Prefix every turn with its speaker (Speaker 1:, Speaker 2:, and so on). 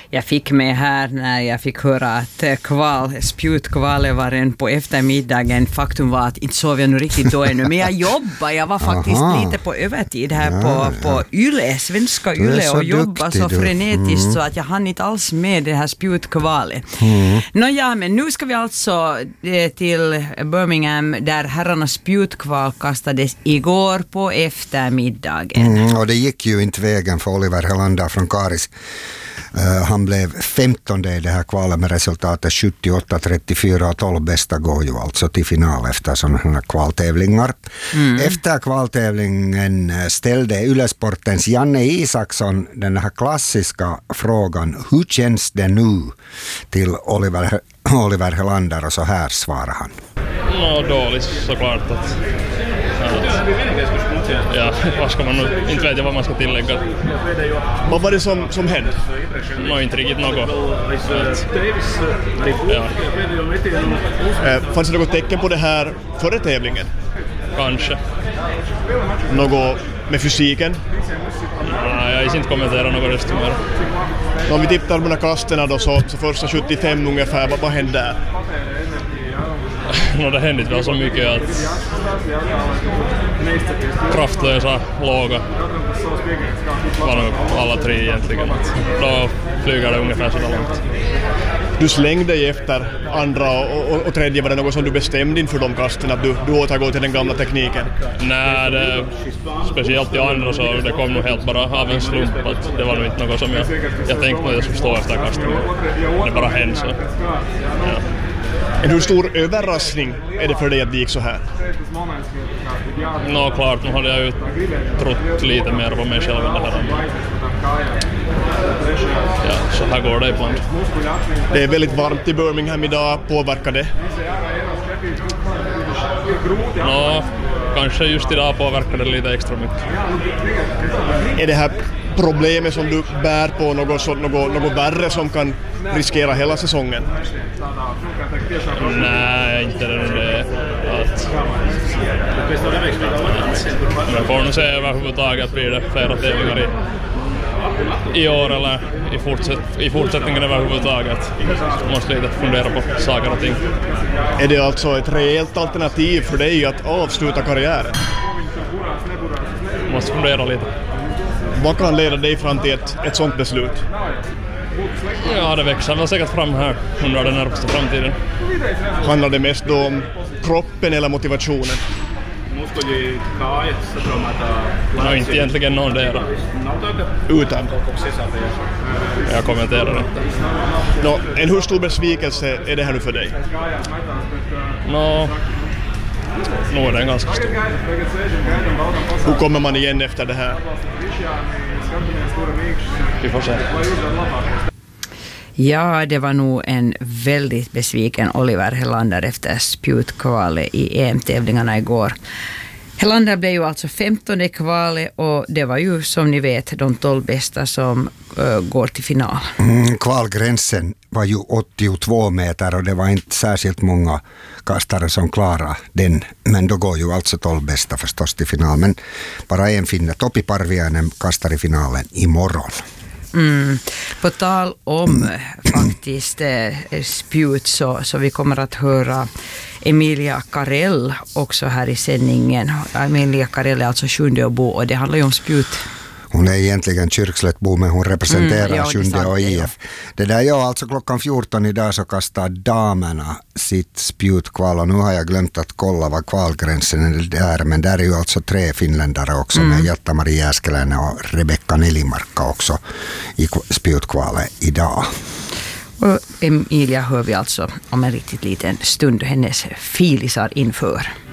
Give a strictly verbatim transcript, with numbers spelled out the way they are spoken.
Speaker 1: jag fick med här när jag fick höra att kval, spjutkvalet var en på eftermiddagen. Faktum var att inte sov jag nu riktigt då ännu, men jag jobbade. Jag var faktiskt Aha. lite på övertid här ja, på, ja. på Yle, svenska Yle, och jobbade så frenetiskt mm. så att jag hann inte alls med det här spjutkvalet. Mm. Nåja, men nu ska vi alltså till Birmingham där herrarnas spjutkval kastades igår på eftermiddagen.
Speaker 2: Mm, och det gick ju inte vägen för Oliver Helander från Karis. Uh, han blev femtonde i det här kvalet med resultatet sjuttioåtta trettiofyra och tolv bästa går ju alltså till final efter sådana här kvaltävlingar. Mm. Efter kvaltävlingen ställde Ylesportens Janne Isaksson den här klassiska frågan: hur känns det nu? Till Oliver, Oliver Helander, och så här svarar han.
Speaker 3: Nå, dåligt såklart. Att, ja, vad ska man nu, inte vet jag vad man ska tillägga.
Speaker 4: Vad var det som, som hände?
Speaker 3: Nå, inte riktigt något. Att, ja.
Speaker 4: eh, fanns det något tecken på det här före tävlingen?
Speaker 3: Kanske.
Speaker 4: Något med fysiken?
Speaker 3: Nej, jag har inte kommenterat något röst mer.
Speaker 4: Om vi tittar på de här kasterna då, så, så första sjuttiofem ungefär, vad, vad hände där?
Speaker 3: No, det hände inte väl så mycket att kraftlösa, låga var nog alla tre egentligen. Då flyger det ungefär så långt.
Speaker 4: Du slängde dig efter andra och, och, och tredje. Var det något som du bestämde inför de kasten, att du, du återgår till den gamla tekniken?
Speaker 3: Nej, det, speciellt i andra så det kom nog helt bara av en slump. Att det var nog inte något som jag, jag tänkte att jag skulle stå efter kasten. Det bara hände så. Ja.
Speaker 4: En hur stor överraskning är det för dig att det gick så här?
Speaker 3: Nå, klart, nu hade jag ju trott lite mer på mig själv än det här. Ja, så här går det ibland.
Speaker 4: Det är väldigt varmt i Birmingham idag. Påverkar det?
Speaker 3: Nå, kanske just idag påverkar det lite extra mycket.
Speaker 4: Är det här problemet som du bär på något, något, något värre som kan riskera hela säsongen?
Speaker 3: Nej, inte det nog det. Att, men får nog se överhuvudtaget blir det flera tävlingar i, i år eller i, fortsätt, i fortsättningen överhuvudtaget. Måste lite fundera på saker och ting.
Speaker 4: Är det alltså ett reellt alternativ för dig att avsluta karriären?
Speaker 3: Måste fundera lite.
Speaker 4: Vad kan leda dig fram till ett, ett sånt beslut?
Speaker 3: Ja, det växer väl säkert fram här under den närmaste framtiden.
Speaker 4: Handlar det mest då om kroppen eller motivationen?
Speaker 3: No, inte egentligen någon där.
Speaker 4: Utan?
Speaker 3: Jag kommenterar det.
Speaker 4: No, en hur stor besvikelse är det här nu för dig?
Speaker 3: Nå, no, är det en ganska stor.
Speaker 4: Hur kommer man igen efter det här?
Speaker 3: Vi får se.
Speaker 1: Ja, det var nog en väldigt besviken Oliver Helander efter spjutkvalet i E M-tävlingarna igår. Helander blev ju alltså femtonde i kvalet och det var ju som ni vet de tolv bästa som uh, går till final.
Speaker 2: Mm, kvalgränsen var ju åttiotvå meter och det var inte särskilt många kastare som klarade den. Men då går ju alltså tolv bästa förstås till final. Men bara en finne, Topi Parviainen kastar i finalen imorgon.
Speaker 1: Mm. På tal om mm. faktiskt eh, spjut så, så vi kommer att höra Emilia Karell också här i sändningen. Emilia Karell är alltså Sjundeåbo och det handlar ju om spjut.
Speaker 2: Hon är egentligen Kyrkslättbo men hon representerar mm, ja, Sjunde och I F. Det där, ja, alltså klockan fjorton idag så kastar damerna sitt spjutkval och nu har jag glömt att kolla vad kvalgränsen är där, men där är ju alltså tre finländare också mm. med Jatta-Marie Jääskeläinen och Rebecca Nelimarkka också i spjutkvalet idag.
Speaker 1: Och Emilia hör vi alltså om en riktigt liten stund hennes filisar inför.